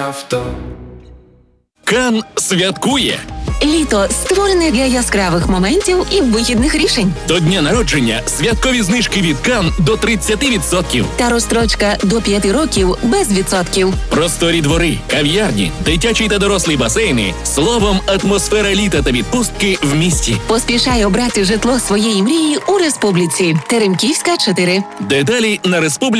авто. Кан святкує. Літо створене для яскравих моментів і вихідних рішень. До дня народження святкові знижки від Кан до 30%. Та розстрочка до 5 років без відсотків. Просторі двори, кав'ярні, дитячі та дорослі басейни. Словом, атмосфера літа та відпустки в місті. Поспішай обрати житло своєї мрії у Республіці. Теремківська, 4. Деталі на